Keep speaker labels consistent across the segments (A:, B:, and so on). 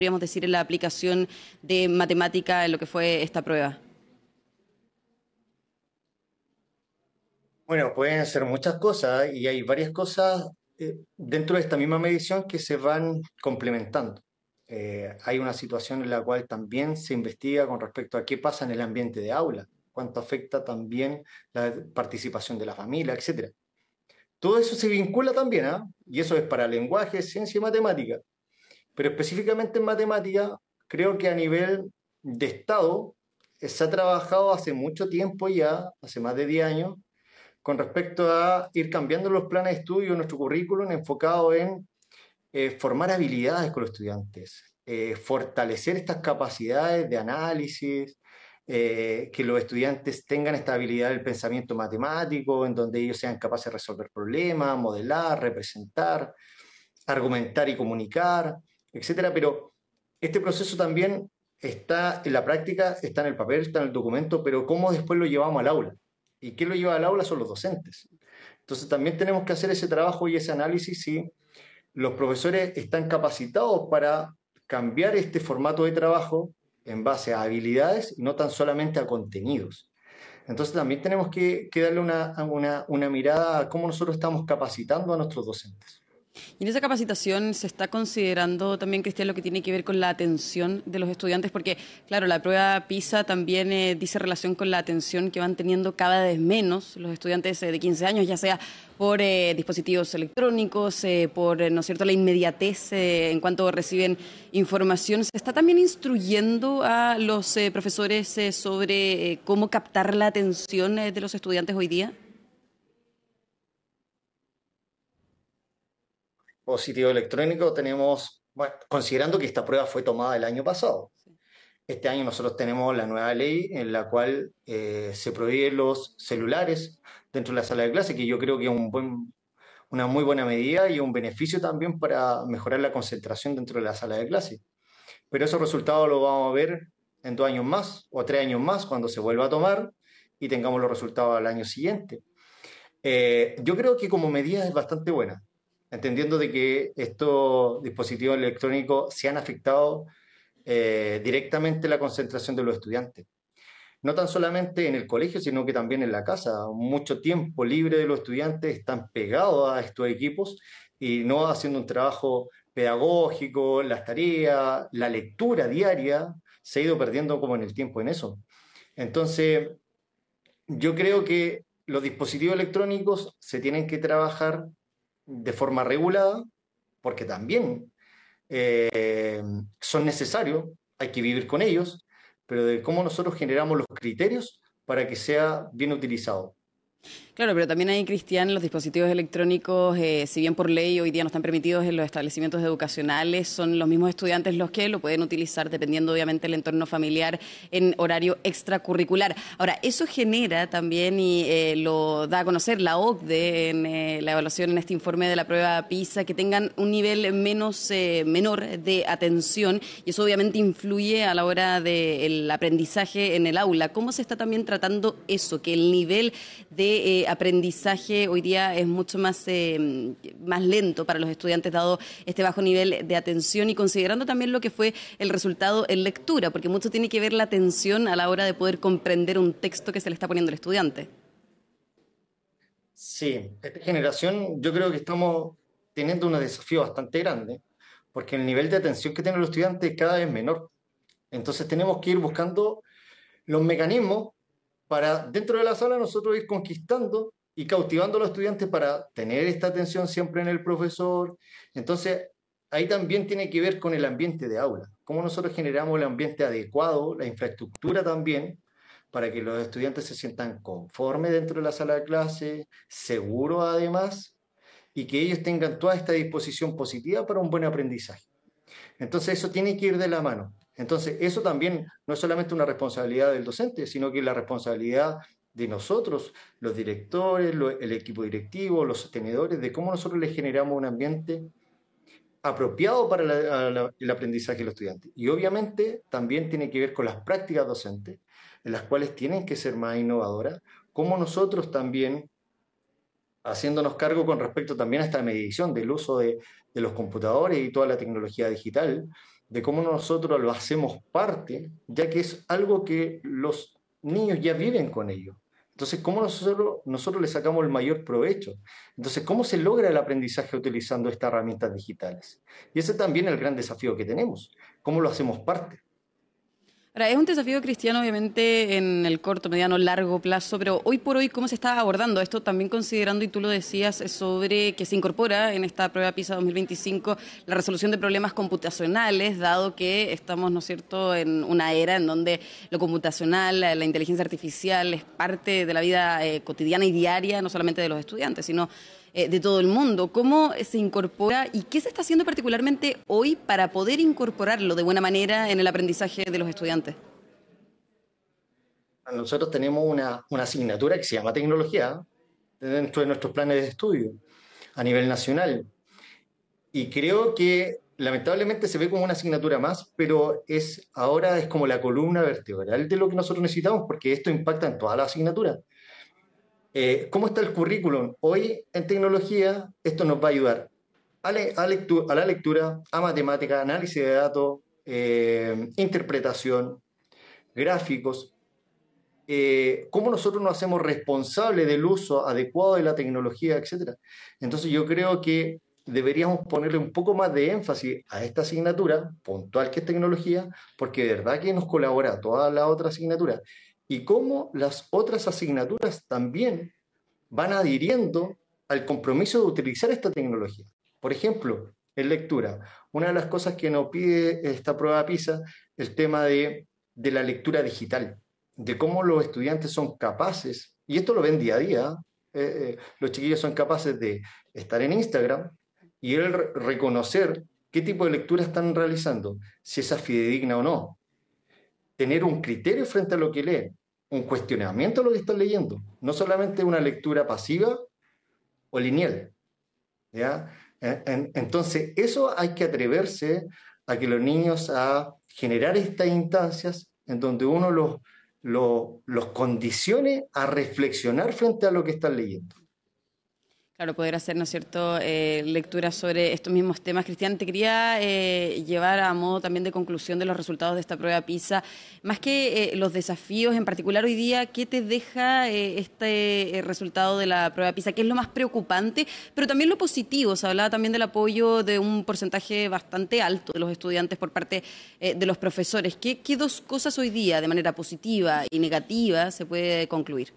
A: podríamos decir, en la aplicación de matemática en lo que fue esta prueba?
B: Bueno, pueden ser muchas cosas y hay varias cosas dentro de esta misma medición que se van complementando. Hay una situación en la cual también se investiga con respecto a qué pasa en el ambiente de aula, cuánto afecta también la participación de la familia, etcétera. Todo eso se vincula también, ¿ah? Y eso es para lenguaje, ciencia y matemática. Pero específicamente en matemática, creo que a nivel de Estado se ha trabajado hace mucho tiempo ya, hace más de 10 años, con respecto a ir cambiando los planes de estudio, nuestro currículum enfocado en formar habilidades con los estudiantes, fortalecer estas capacidades de análisis, que los estudiantes tengan esta habilidad del pensamiento matemático, en donde ellos sean capaces de resolver problemas, modelar, representar, argumentar y comunicar, etcétera. Pero este proceso también está en la práctica, está en el papel, está en el documento, pero cómo después lo llevamos al aula. ¿Y quién lo lleva al aula? Son los docentes. Entonces también tenemos que hacer ese trabajo y ese análisis si los profesores están capacitados para cambiar este formato de trabajo en base a habilidades y no tan solamente a contenidos. Entonces también tenemos que darle una mirada a cómo nosotros estamos capacitando a nuestros docentes.
A: Y en esa capacitación se está considerando también, Cristian, lo que tiene que ver con la atención de los estudiantes, porque, claro, la prueba PISA también dice relación con la atención que van teniendo cada vez menos los estudiantes de 15 años, ya sea por dispositivos electrónicos, por, ¿no es cierto?, la inmediatez en cuanto reciben información. ¿Se está también instruyendo a los profesores sobre cómo captar la atención de los estudiantes hoy día?
B: Positivo electrónico tenemos, bueno, considerando que esta prueba fue tomada el año pasado. Este año nosotros tenemos la nueva ley en la cual se prohíben los celulares dentro de la sala de clase, que yo creo que es una muy buena medida y un beneficio también para mejorar la concentración dentro de la sala de clase. Pero esos resultados los vamos a ver en 2 años más o 3 años más cuando se vuelva a tomar y tengamos los resultados al año siguiente. Yo creo que como medida es bastante buena, entendiendo de que estos dispositivos electrónicos se han afectado directamente la concentración de los estudiantes. No tan solamente en el colegio, sino que también en la casa. Mucho tiempo libre de los estudiantes están pegados a estos equipos y no haciendo un trabajo pedagógico, las tareas, la lectura diaria, se ha ido perdiendo como en el tiempo en eso. Entonces, yo creo que los dispositivos electrónicos se tienen que trabajar de forma regulada, porque también son necesarios, hay que vivir con ellos, pero de cómo nosotros generamos los criterios para que sea bien utilizado.
A: Claro, pero también hay, Cristian, los dispositivos electrónicos, si bien por ley hoy día no están permitidos en los establecimientos educacionales, son los mismos estudiantes los que lo pueden utilizar dependiendo obviamente del entorno familiar en horario extracurricular. Ahora, eso genera también, y lo da a conocer la OCDE en la evaluación en este informe de la prueba PISA, que tengan un nivel menor de atención, y eso obviamente influye a la hora del aprendizaje en el aula. ¿Cómo se está también tratando eso, que el nivel de aprendizaje hoy día es mucho más lento para los estudiantes, dado este bajo nivel de atención, y considerando también lo que fue el resultado en lectura, porque mucho tiene que ver la atención a la hora de poder comprender un texto que se le está poniendo al estudiante?
B: Sí, esta generación yo creo que estamos teniendo un desafío bastante grande, porque el nivel de atención que tienen los estudiantes es cada vez menor. Entonces tenemos que ir buscando los mecanismos para dentro de la sala nosotros ir conquistando y cautivando a los estudiantes para tener esta atención siempre en el profesor. Entonces, ahí también tiene que ver con el ambiente de aula, cómo nosotros generamos el ambiente adecuado, la infraestructura también, para que los estudiantes se sientan conformes dentro de la sala de clase, seguros además, y que ellos tengan toda esta disposición positiva para un buen aprendizaje. Entonces eso tiene que ir de la mano. Entonces eso también no es solamente una responsabilidad del docente, sino que es la responsabilidad de nosotros, los directores, el equipo directivo, los sostenedores, de cómo nosotros les generamos un ambiente apropiado para el aprendizaje de los estudiantes. Y obviamente también tiene que ver con las prácticas docentes, en las cuales tienen que ser más innovadoras, como nosotros también haciéndonos cargo con respecto también a esta medición del uso de los computadores y toda la tecnología digital, de cómo nosotros lo hacemos parte, ya que es algo que los niños ya viven con ello. Entonces, ¿cómo nosotros le sacamos el mayor provecho? Entonces, ¿cómo se logra el aprendizaje utilizando estas herramientas digitales? Y ese también es el gran desafío que tenemos. ¿Cómo lo hacemos parte?
A: Ahora, es un desafío, Cristiano, obviamente en el corto, mediano, largo plazo, pero hoy por hoy, ¿cómo se está abordando esto? También considerando, y tú lo decías, sobre que se incorpora en esta prueba PISA 2025 la resolución de problemas computacionales, dado que estamos, ¿no es cierto?, en una era en donde lo computacional, la inteligencia artificial es parte de la vida cotidiana y diaria, no solamente de los estudiantes, sino de todo el mundo. ¿Cómo se incorpora y qué se está haciendo particularmente hoy para poder incorporarlo de buena manera en el aprendizaje de los estudiantes?
B: Nosotros tenemos una asignatura que se llama tecnología dentro de nuestros planes de estudio a nivel nacional. Y creo que lamentablemente se ve como una asignatura más, pero ahora es como la columna vertebral de lo que nosotros necesitamos, porque esto impacta en toda la asignatura. ¿Cómo está el currículum? Hoy en tecnología esto nos va a ayudar a la lectura, a matemática, análisis de datos, interpretación, gráficos, cómo nosotros nos hacemos responsables del uso adecuado de la tecnología, etcétera. Entonces yo creo que deberíamos ponerle un poco más de énfasis a esta asignatura puntual que es tecnología, porque de verdad que nos colabora a todas las otras asignaturas. Y cómo las otras asignaturas también van adhiriendo al compromiso de utilizar esta tecnología. Por ejemplo, en lectura, una de las cosas que nos pide esta prueba PISA, el tema de la lectura digital, de cómo los estudiantes son capaces, y esto lo ven día a día, los chiquillos son capaces de estar en Instagram y él reconocer qué tipo de lectura están realizando, si esa es fidedigna o no, tener un criterio frente a lo que leen, un cuestionamiento a lo que están leyendo, no solamente una lectura pasiva o lineal. ¿Ya? Entonces, eso hay que atreverse a que los niños a generar estas instancias en donde uno los condicione a reflexionar frente a lo que están leyendo.
A: Claro, poder hacer, ¿no es cierto?, lecturas sobre estos mismos temas. Cristian, te quería llevar a modo también de conclusión de los resultados de esta prueba PISA. Más que los desafíos en particular hoy día, ¿qué te deja este resultado de la prueba PISA? ¿Qué es lo más preocupante? Pero también lo positivo. Se hablaba también del apoyo de un porcentaje bastante alto de los estudiantes por parte de los profesores. ¿Qué dos cosas hoy día, de manera positiva y negativa, se puede concluir?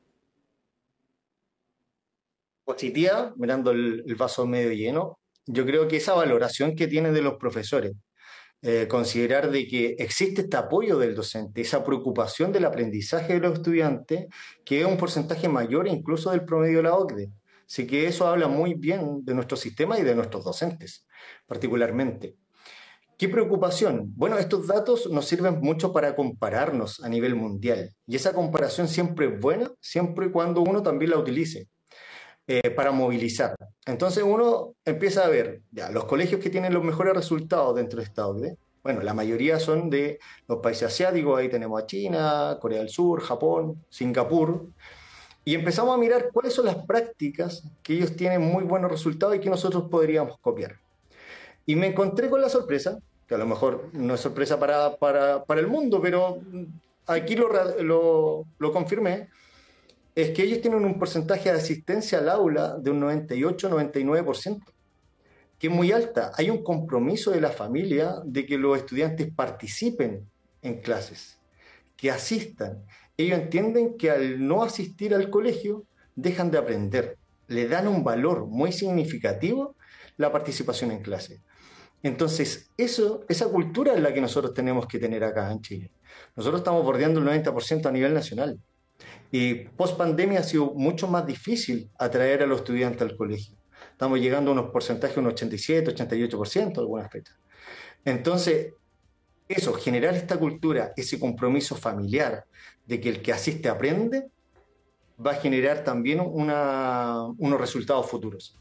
B: Positiva, mirando el vaso medio lleno, yo creo que esa valoración que tienen de los profesores, considerar de que existe este apoyo del docente, esa preocupación del aprendizaje de los estudiantes, que es un porcentaje mayor incluso del promedio de la OCDE. Así que eso habla muy bien de nuestro sistema y de nuestros docentes, particularmente. ¿Qué preocupación? Bueno, estos datos nos sirven mucho para compararnos a nivel mundial y esa comparación siempre es buena, siempre y cuando uno también la utilice para movilizar. Entonces uno empieza a ver ya, los colegios que tienen los mejores resultados dentro de esta OCDE. Bueno, la mayoría son de los países asiáticos, ahí tenemos a China, Corea del Sur, Japón, Singapur, y empezamos a mirar cuáles son las prácticas que ellos tienen muy buenos resultados y que nosotros podríamos copiar. Y me encontré con la sorpresa, que a lo mejor no es sorpresa para el mundo, pero aquí lo confirmé, es que ellos tienen un porcentaje de asistencia al aula de un 98-99%, que es muy alta. Hay un compromiso de la familia de que los estudiantes participen en clases, que asistan. Ellos entienden que al no asistir al colegio dejan de aprender, le dan un valor muy significativo la participación en clase. Entonces, esa cultura es la que nosotros tenemos que tener acá en Chile. Nosotros estamos bordeando el 90% a nivel nacional. Y post pandemia ha sido mucho más difícil atraer a los estudiantes al colegio. Estamos llegando a unos porcentajes, un 87, 88% algunas fechas. Entonces, eso, generar esta cultura, ese compromiso familiar de que el que asiste aprende, va a generar también unos resultados futuros.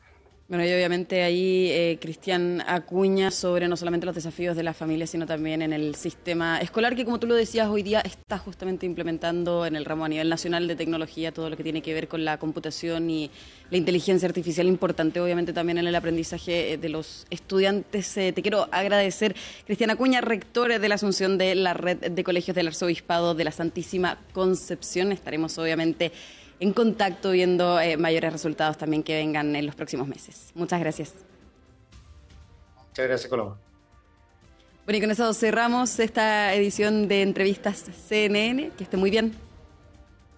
A: Bueno, y obviamente ahí Cristian Acuña sobre no solamente los desafíos de la familia, sino también en el sistema escolar, que como tú lo decías, hoy día está justamente implementando en el ramo a nivel nacional de tecnología todo lo que tiene que ver con la computación y la inteligencia artificial, importante obviamente también en el aprendizaje de los estudiantes. Te quiero agradecer, Cristian Acuña, rector de la Asunción de la Red de Colegios del Arzobispado de la Santísima Concepción. Estaremos obviamente en contacto viendo mayores resultados también que vengan en los próximos meses. Muchas gracias.
B: Muchas gracias, Coloma.
A: Bueno, y con eso cerramos esta edición de Entrevistas CNN. Que esté muy bien.